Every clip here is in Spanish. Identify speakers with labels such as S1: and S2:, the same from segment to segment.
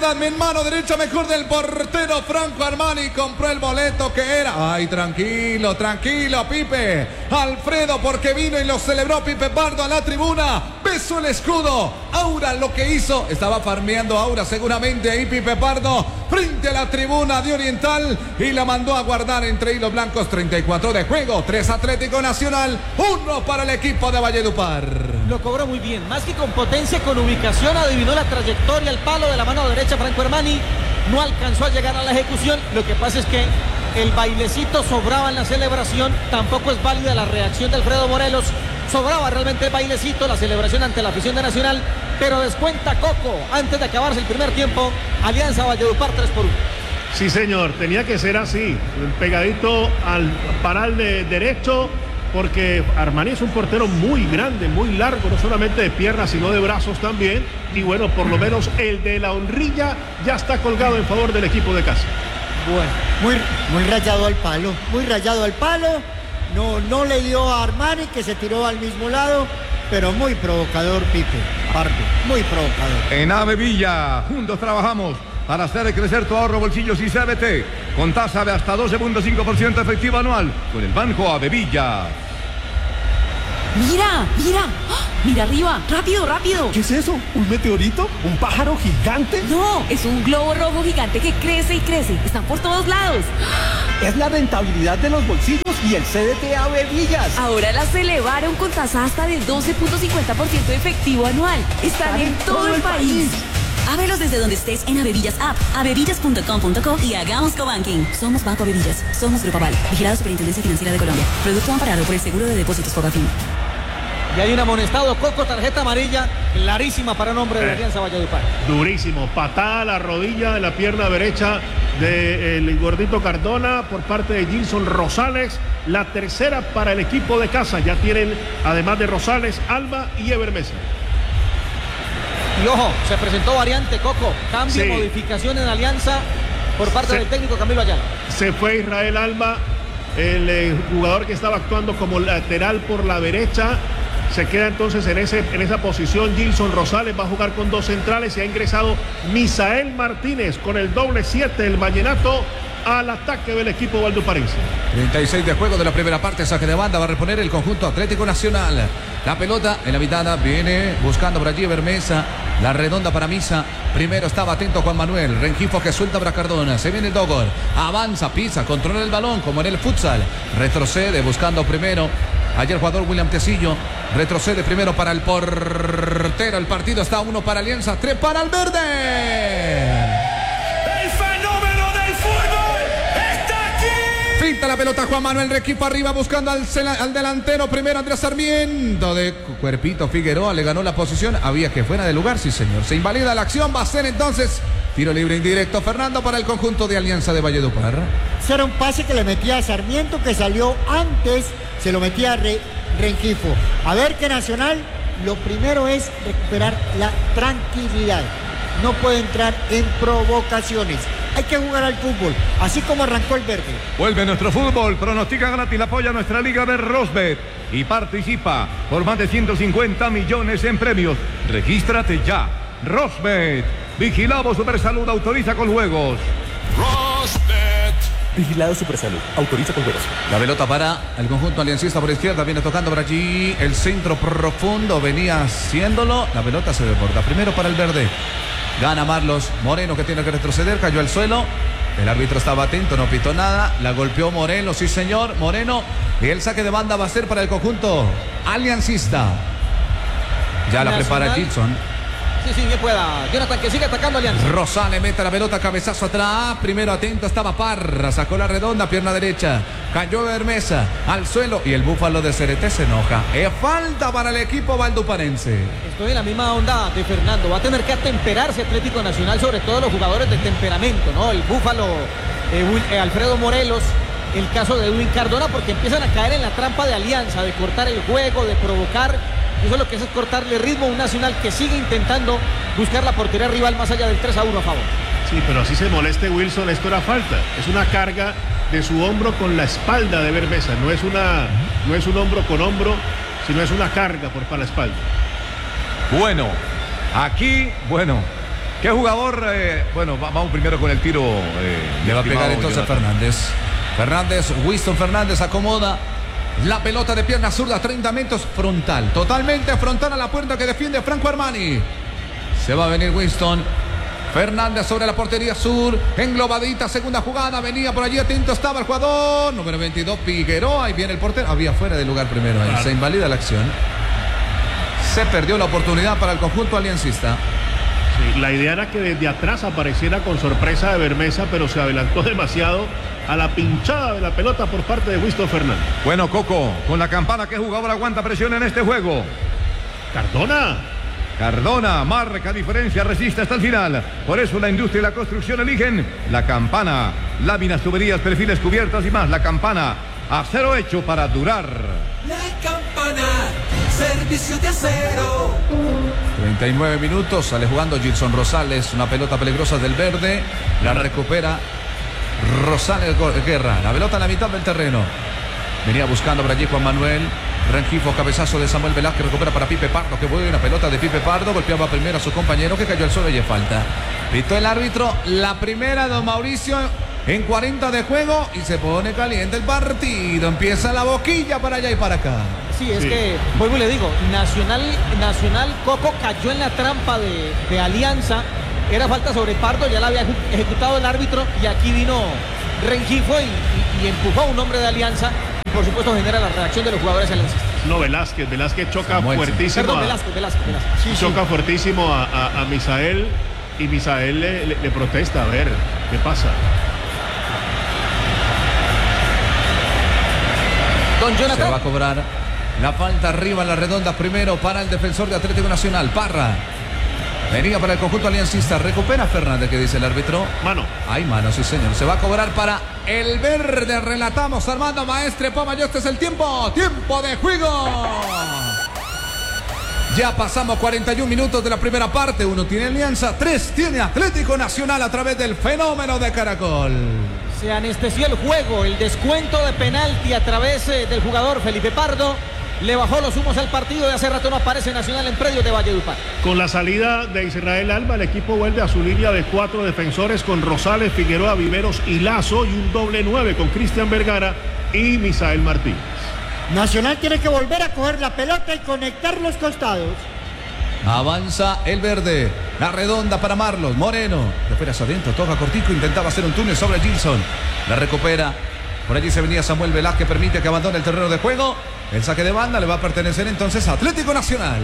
S1: mi mano derecha mejor del portero Franco Armani. Compró el boleto que era. Ay, tranquilo, Pipe. Alfredo, porque vino y lo celebró Pipe Pardo a la tribuna. Besó el escudo. Aura lo que hizo. Estaba farmeando Aura seguramente ahí Pipe Pardo. Frente a la tribuna de Oriental. Y la mandó a guardar entre hilos blancos. 34 de juego. 3 Atlético Nacional. 1 para el equipo de Valledupar.
S2: Lo cobró muy bien, más que con potencia, con ubicación, adivinó la trayectoria, el palo de la mano derecha Franco Armani, no alcanzó a llegar a la ejecución. Lo que pasa es que el bailecito sobraba en la celebración, tampoco es válida la reacción de Alfredo Morelos, sobraba realmente el bailecito, la celebración ante la afición de Nacional, pero descuenta Coco, antes de acabarse el primer tiempo, Alianza Valledupar 3-1.
S3: Sí, señor, tenía que ser así, pegadito al paral de derecho, porque Armani es un portero muy grande, muy largo, no solamente de piernas, sino de brazos también. Y bueno, por lo menos el de la honrilla ya está colgado en favor del equipo de casa.
S4: Bueno, muy rayado al palo, No le dio a Armani, que se tiró al mismo lado, pero muy provocador Pipe Pardo, muy provocador.
S5: En Avevilla, juntos trabajamos para hacer crecer tu ahorro, bolsillos y CBT, con tasa de hasta 12.5% efectivo anual, con el Banco Avevilla.
S6: Mira arriba, rápido.
S7: ¿Qué es eso? ¿Un meteorito? ¿Un pájaro gigante?
S6: No, es un globo rojo gigante que crece y crece, están por todos lados.
S7: Es la rentabilidad de los bolsillos y el CDT Avevillas.
S6: Ahora las elevaron con tasa hasta de 12.50% efectivo anual. Están en todo el país.
S8: Ábrelos desde donde estés en Avevillas App, avevillas.com.co y hagamos cobanking. Somos Banco Avevillas, somos Grupo Aval, vigilado Superintendencia Financiera de Colombia. Producto amparado por el Seguro de Depósitos Fogafín.
S2: Y hay un amonestado, Coco, tarjeta amarilla, clarísima para nombre de la Alianza Valledupar.
S3: Durísimo, patada a la rodilla de la pierna derecha del gordito Cardona por parte de Gilson Rosales. La tercera para el equipo de casa. Ya tienen, además de Rosales, Alba y Ever Mesa.
S2: Y ojo, se presentó variante, Coco. Cambio, sí. Modificación en Alianza por parte del técnico Camilo Ayala.
S3: Se fue Israel Alba, el jugador que estaba actuando como lateral por la derecha. Se queda entonces en esa posición. Gilson Rosales va a jugar con 2 centrales y ha ingresado Misael Martínez con el doble 7, el vallenato, al ataque del equipo valduparense.
S1: 36 de juego de la primera parte, saque de banda, va a reponer el conjunto Atlético Nacional. La pelota en la mitad viene buscando por allí Bermesa, la redonda para Misa. Primero estaba atento Juan Manuel, Rengifo que suelta para Cardona, se viene el Dogor, avanza, pisa, controla el balón como en el futsal, retrocede buscando primero. Ayer jugador William Tecillo retrocede primero para el portero. El partido está 1 para Alianza, 3 para el verde.
S9: El fenómeno del fútbol está aquí.
S1: Finta la pelota Juan Manuel, Requipo arriba buscando al delantero. Primero Andrés Sarmiento de cuerpito. Figueroa le ganó la posición. Había que fuera de lugar, sí señor. Se invalida la acción. Va a ser entonces tiro libre indirecto, Fernando, para el conjunto de Alianza de Valledupar.
S4: Era un pase que le metía a Sarmiento, que salió antes. Se lo metía a Rengifo. A ver que Nacional, lo primero es recuperar la tranquilidad. No puede entrar en provocaciones. Hay que jugar al fútbol, así como arrancó el verde.
S5: Vuelve nuestro fútbol, pronostica gratis, apoya nuestra liga de Rosbet y participa por más de 150 millones en premios. Regístrate ya. Rosbet, vigilamos Supersalud, autoriza con juegos.
S9: Rosbet.
S7: Vigilado Supersalud, autoriza con juegos.
S1: La pelota para el conjunto aliancista por izquierda, viene tocando por allí el centro profundo, venía haciéndolo, la pelota se desborda, primero para el verde, gana Marlos Moreno que tiene que retroceder, cayó al suelo, el árbitro estaba atento, no pitó nada, la golpeó Moreno, sí señor, Moreno, y el saque de banda va a ser para el conjunto aliancista. Ya la prepara Gilson.
S2: Sí, bien pueda. Jonathan que sigue atacando Alianza.
S1: Rosales mete la pelota, cabezazo atrás. Primero atento estaba Parra, sacó la redonda, pierna derecha. Cayó Bermesa al suelo y el búfalo de CRT se enoja. Es falta para el equipo valduparense.
S2: Estoy en la misma onda de Fernando. Va a tener que atemperarse Atlético Nacional, sobre todo los jugadores de temperamento, ¿no? El búfalo Alfredo Morelos. El caso de Edwin Cardona, porque empiezan a caer en la trampa de Alianza, de cortar el juego, de provocar. Eso es lo que es cortarle ritmo a un Nacional que sigue intentando buscar la portería rival más allá del 3-1 a favor.
S3: Sí, pero así se moleste Wilson, esto era falta. Es una carga de su hombro con la espalda de Bermesa. No es un hombro con hombro, sino es una carga para la espalda.
S5: Bueno, aquí, ¿Qué jugador? Vamos primero con el tiro.
S1: Le va a pegar entonces Fernández. Winston Fernández acomoda la pelota de pierna zurda, 30 metros frontal. Totalmente frontal a la puerta que defiende Franco Armani. Se va a venir Winston Fernández sobre la portería sur. Englobadita, segunda jugada. Venía por allí, atento estaba el jugador. Número 22, Figueroa. Ahí viene el portero. Había fuera de lugar primero. Claro. Se invalida la acción. Se perdió la oportunidad para el conjunto aliancista.
S3: Sí, la idea era que desde atrás apareciera con sorpresa de Bermesa, pero se adelantó demasiado a la pinchada de la pelota por parte de Winston Fernández.
S5: Bueno, Coco, con la campana, ¿qué jugador aguanta presión en este juego? Cardona marca diferencia, resiste hasta el final. Por eso la industria y la construcción eligen la campana. Láminas, tuberías, perfiles, cubiertas y más. La campana, acero hecho para durar.
S9: La campana, servicio de acero.
S1: 39 minutos, sale jugando Gilson Rosales. Una pelota peligrosa del verde. La recupera Rosales Guerra. La pelota en la mitad del terreno. Venía buscando por allí Juan Manuel Rengifo, cabezazo de Samuel Velázquez, recupera para Pipe Pardo. Qué buena pelota de Pipe Pardo. Golpeaba primero a su compañero que cayó al suelo y falta. Pitó el árbitro la primera, don Mauricio, en 40 de juego y se pone caliente el partido. Empieza la boquilla para allá y para acá.
S2: Sí, es que, vuelvo y le digo, Nacional Coco cayó en la trampa de Alianza. Era falta sobre Pardo, ya la había ejecutado el árbitro y aquí vino Rengifo y empujó a un hombre de Alianza. Por supuesto genera la reacción de los jugadores aliancistas.
S3: No, Velázquez choca fuertísimo.
S2: Perdón, Velázquez.
S3: Sí, choca fuertísimo a Misael y Misael le protesta. A ver, ¿qué pasa?
S2: Don Jonathan.
S1: Se va a cobrar la falta arriba en la redonda primero para el defensor de Atlético Nacional, Parra. Venía para el conjunto aliancista. Recupera Fernández, que dice el árbitro.
S3: Mano.
S1: Hay mano, sí señor. Se va a cobrar para el verde. Relatamos, Armando Maestre Pomayo. Este es el tiempo. Tiempo de juego. Ya pasamos 41 minutos de la primera parte. 1 tiene Alianza, 3 tiene Atlético Nacional a través del fenómeno de Caracol.
S2: Se anestesió el juego. El descuento de penalti a través del jugador Felipe Pardo le bajó los humos al partido y hace rato no aparece Nacional en predio de Valledupar. Con
S3: la salida de Israel Alba, el equipo vuelve a su línea de 4 defensores con Rosales, Figueroa, Viveros y Lazo, y un doble 9 con Cristian Vergara y Misael Martínez.
S4: Nacional tiene que volver a coger la pelota y conectar los costados.
S1: Avanza el verde, la redonda para Marlos Moreno, de fuera hacia adentro, toca cortico, intentaba hacer un túnel sobre Gilson, la recupera. Por allí se venía Samuel Velázquez, permite que abandone el terreno de juego. El saque de banda le va a pertenecer entonces a Atlético Nacional.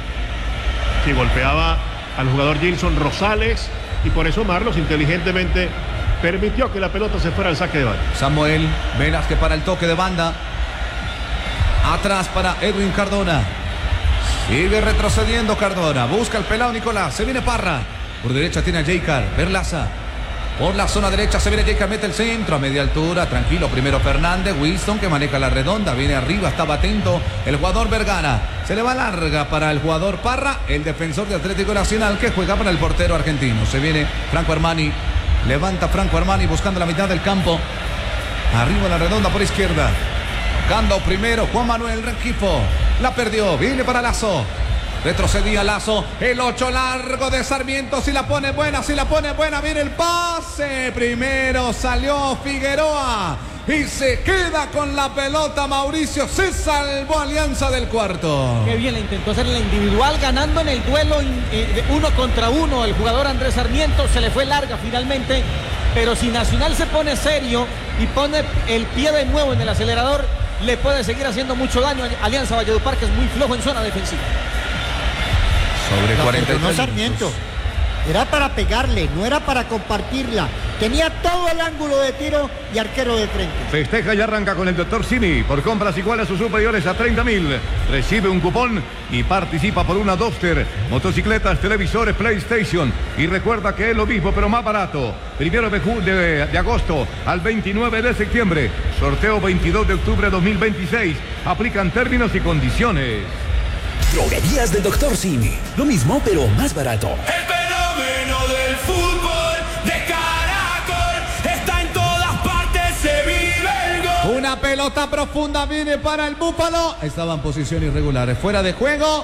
S3: Sí, golpeaba al jugador Gilson Rosales y por eso Marlos inteligentemente permitió que la pelota se fuera al saque de banda.
S1: Samuel Velázquez para el toque de banda. Atrás para Edwin Cardona. Sigue retrocediendo Cardona. Busca el pelado Nicolás. Se viene Parra. Por derecha tiene a Jaycar Berlaza. Por la zona derecha se viene Jaycar, mete el centro a media altura, tranquilo, primero Fernández, Winston que maneja la redonda, viene arriba, estaba atento el jugador Vergara, se le va larga para el jugador Parra, el defensor de Atlético Nacional que juega para el portero argentino. Se viene Franco Armani, levanta Franco Armani buscando la mitad del campo, arriba la redonda por izquierda, tocando primero Juan Manuel Rengifo, la perdió, viene para Lazo. Retrocedía Lazo, el 8 largo de Sarmiento, si la pone buena, viene el pase, primero salió Figueroa y se queda con la pelota Mauricio, se salvó Alianza del cuarto.
S2: Qué bien, le intentó hacer la individual ganando en el duelo 1 contra 1, el jugador Andrés Sarmiento se le fue larga finalmente, pero si Nacional se pone serio y pone el pie de nuevo en el acelerador, le puede seguir haciendo mucho daño a Alianza Valledupar, que es muy flojo en zona defensiva.
S1: Sobre 43
S4: no Sarmiento. Era para pegarle, no era para compartirla. Tenía todo el ángulo de tiro y arquero de frente.
S5: Festeja y arranca con el Dr. Simi. Por compras iguales a sus superiores a 30.000. Recibe un cupón y participa por una Duster, motocicletas, televisores, PlayStation. Y recuerda que es lo mismo, pero más barato. 1 de agosto al 29 de septiembre. Sorteo 22 de octubre de 2026. Aplican términos y condiciones.
S10: Droguerías del Dr. Simi. Lo mismo, pero más barato.
S9: El fenómeno del fútbol de Caracol está en todas partes, se vive el gol.
S1: Una pelota profunda viene para el Búfalo. Estaba en posición irregular, fuera de juego.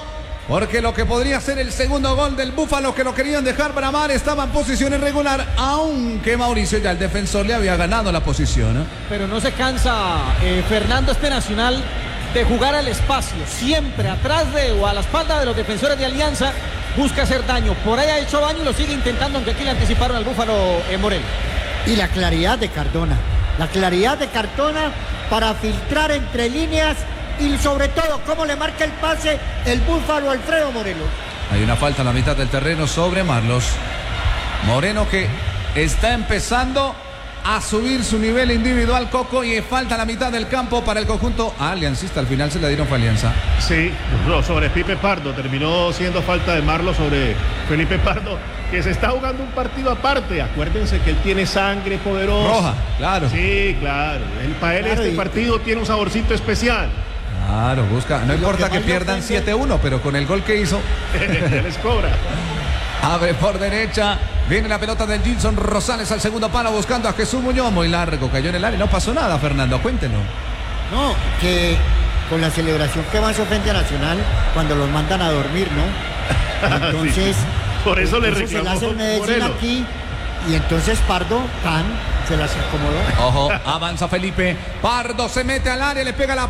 S1: porque lo que podría ser el segundo gol del Búfalo, que lo querían dejar para Mar, estaba en posición irregular, aunque Mauricio ya el defensor le había ganado la posición.
S2: Pero no se cansa Fernando Nacional de jugar al espacio, siempre atrás de o a la espalda de los defensores de Alianza, busca hacer daño. Por ahí ha hecho daño y lo sigue intentando, aunque aquí le anticiparon al Búfalo Morel.
S4: Y la claridad de Cardona. La claridad de Cardona para filtrar entre líneas y sobre todo cómo le marca el pase el Búfalo Alfredo Morelos.
S1: Hay una falta en la mitad del terreno sobre Marlos Moreno, que está empezando a subir su nivel individual, Coco, y falta la mitad del campo para el conjunto aliancista. Al final se le dieron fue Alianza.
S3: Sí, no, sobre Pipe Pardo. Terminó siendo falta de Marlos sobre Felipe Pardo, que se está jugando un partido aparte. Acuérdense que él tiene sangre poderosa.
S1: Roja, claro.
S3: Sí, claro. Para él este partido tiene un saborcito especial.
S1: Claro, busca. No importa que pierdan 7-1, pero con el gol que hizo
S3: les cobra.
S1: Abre por derecha. Viene la pelota del Gilson Rosales al segundo palo buscando a Jesús Muñoz. Muy largo, cayó en el área. No pasó nada, Fernando, cuéntenos.
S4: No, que con la celebración que va a su frente a Nacional cuando los mandan a dormir, ¿no? Entonces,
S3: sí. Por eso le
S4: se
S3: reclamó
S4: la hace el Medellín
S3: Moreno
S4: aquí. Y entonces Pardo, se las acomodó.
S1: Ojo, avanza Felipe. Pardo se mete al área, le pega la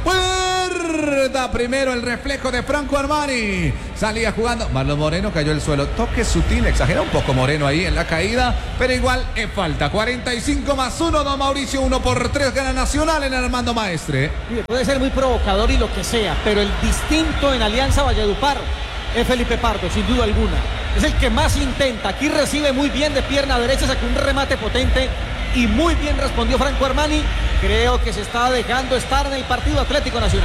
S1: puerta. Primero el reflejo de Franco Armani. Salía jugando. Marlon Moreno cayó al suelo. Toque sutil, exagera un poco Moreno ahí en la caída, pero igual es falta. 45+1, don Mauricio, 1-3 gana Nacional en Armando Maestre.
S2: Puede ser muy provocador y lo que sea, pero el distinto en Alianza Valledupar es Felipe Pardo, sin duda alguna. Es el que más intenta. Aquí recibe muy bien de pierna derecha, sacó un remate potente y muy bien respondió Franco Armani. Creo que se está dejando estar en el partido Atlético Nacional.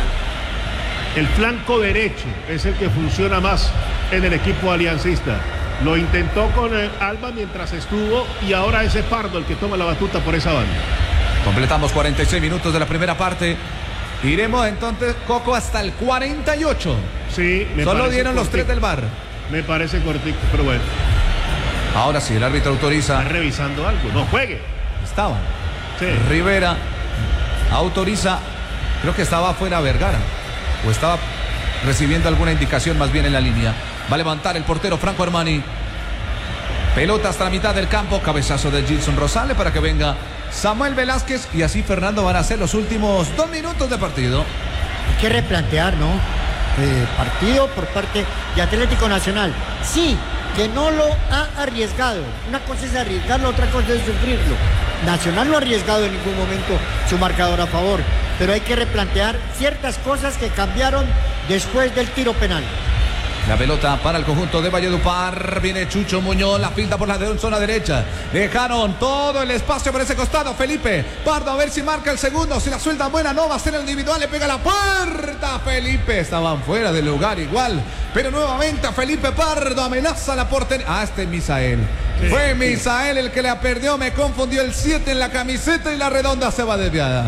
S3: El flanco derecho es el que funciona más en el equipo aliancista. Lo intentó con Alba mientras estuvo y ahora es Pardo el que toma la batuta por esa banda.
S1: Completamos 46 minutos de la primera parte. Iremos entonces, Coco, hasta el 48.
S3: Sí,
S1: solo dieron los 3 del VAR.
S3: Me parece cortico, pero bueno.
S1: Ahora sí, el árbitro autoriza.
S3: Está revisando algo, no juegue.
S1: Estaba.
S3: Sí.
S1: Rivera autoriza, creo que estaba afuera Vergara, o estaba recibiendo alguna indicación más bien en la línea. Va a levantar el portero Franco Armani. Pelota hasta la mitad del campo, cabezazo de Gilson Rosales para que venga Samuel Velázquez, y así Fernando van a ser los últimos 2 minutos de partido.
S4: Hay que replantear, ¿no? Partido por parte de Atlético Nacional. Sí, que no lo ha arriesgado. Una cosa es arriesgarlo, otra cosa es sufrirlo. Nacional no ha arriesgado en ningún momento su marcador a favor, pero hay que replantear ciertas cosas que cambiaron después del tiro penal.
S1: La pelota para el conjunto de Valledupar. Viene Chucho Muñoz, la pinta por la zona derecha. Dejaron todo el espacio por ese costado. Felipe Pardo, a ver si marca el segundo. Si la suelta buena, no va a ser el individual. Le pega la puerta. Felipe, estaban fuera del lugar igual. Pero nuevamente Felipe Pardo amenaza la portería. Este es Misael. Sí, fue Misael el que la perdió. Me confundió el 7 en la camiseta y la redonda se va desviada.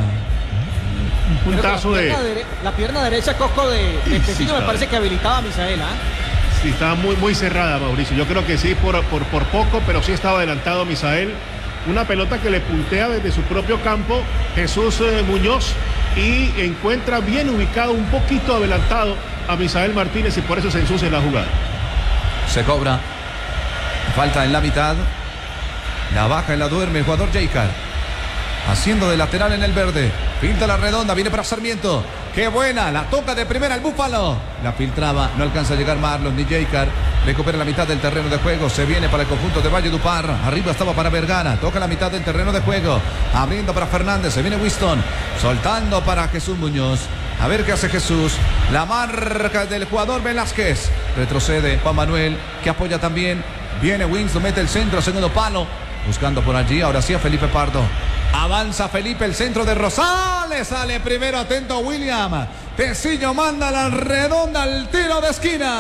S3: Un puntazo
S2: la pierna derecha, Coco, de Tecino, me parece que habilitaba a Misael,
S3: Sí, estaba muy cerrada, Mauricio. Yo creo que sí, por poco, pero sí estaba adelantado Misael. Una pelota que le puntea desde su propio campo Jesús Muñoz y encuentra bien ubicado, un poquito adelantado a Misael Martínez, y por eso se ensucia la jugada.
S1: Se cobra. Falta en la mitad. La baja y la duerme el jugador Jaycar. Haciendo de lateral en el verde. Pinta la redonda, viene para Sarmiento. ¡Qué buena! La toca de primera el Búfalo. La filtraba, no alcanza a llegar Marlon ni Jaycar. Recupera la mitad del terreno de juego. Se viene para el conjunto de Valledupar. Arriba estaba para Vergara. Toca la mitad del terreno de juego. Abriendo para Fernández. Se viene Winston. Soltando para Jesús Muñoz. A ver qué hace Jesús. La marca del jugador Velázquez. Retrocede Juan Manuel, que apoya también. Viene Winston, mete el centro, segundo palo. Buscando por allí, ahora sí a Felipe Pardo. Avanza Felipe, el centro de Rosales. Sale primero, atento William. Tecillo manda la redonda al tiro de esquina.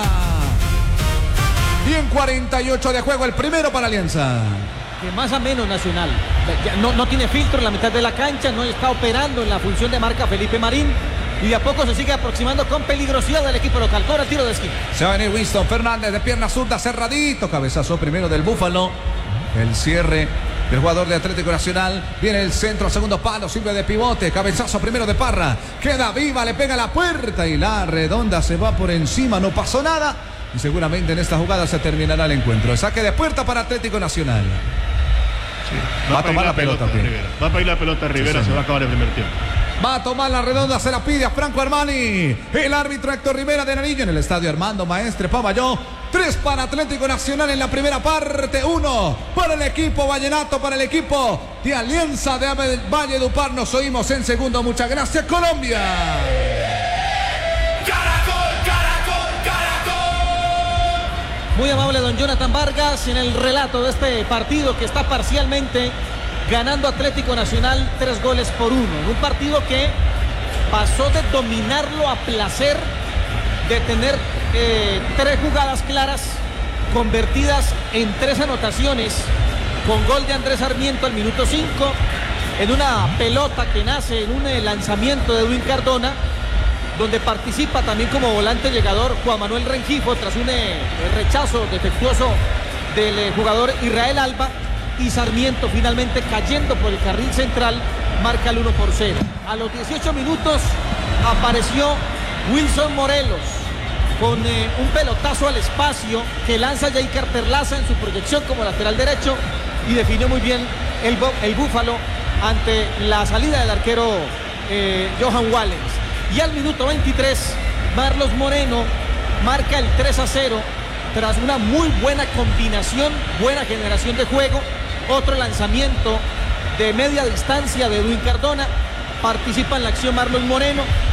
S1: Bien, 48 de juego, el primero para Alianza.
S2: Que más o menos Nacional. No tiene filtro en la mitad de la cancha, no está operando en la función de marca Felipe Marín. Y de a poco se sigue aproximando con peligrosidad del equipo local. Cobra el tiro de esquina.
S1: Se va a venir Winston Fernández de pierna zurda, cerradito. Cabezazo primero del Búfalo. El cierre del jugador de Atlético Nacional. Viene el centro, segundo palo, sirve de pivote. Cabezazo primero de Parra. Queda viva, le pega a la puerta y la redonda se va por encima. No pasó nada. y seguramente en esta jugada se terminará el encuentro. Saque de puerta para Atlético Nacional.
S3: Sí,
S1: va a tomar la pelota
S3: Rivera. Va a pedir la pelota Rivera, se va a acabar el primer tiempo.
S1: Va a tomar la redonda, se la pide a Franco Armani. El árbitro Héctor Rivera de Nariño en el estadio Armando Maestre Pamayó. 3 para Atlético Nacional en la primera parte. 1 para el equipo vallenato, para el equipo de Alianza de Valledupar. Nos oímos en segundo. Muchas gracias, Colombia.
S2: Muy amable don Jonathan Vargas en el relato de este partido que está parcialmente ganando Atlético Nacional 3-1 en un partido que pasó de dominarlo a placer, de tener 3 jugadas claras convertidas en 3 anotaciones, con gol de Andrés Sarmiento al minuto 5, en una pelota que nace en un lanzamiento de Edwin Cardona, donde participa también como volante llegador Juan Manuel Rengifo tras un rechazo defectuoso del jugador Israel Alba, y Sarmiento finalmente cayendo por el carril central marca el 1-0. A los 18 minutos apareció Wilson Morelos con un pelotazo al espacio que lanza Jaiker Perlaza en su proyección como lateral derecho y definió muy bien el Búfalo ante la salida del arquero Johan Wallens. Y al minuto 23, Marlos Moreno marca el 3-0 tras una muy buena combinación, buena generación de juego, otro lanzamiento de media distancia de Edwin Cardona, participa en la acción Marlos Moreno.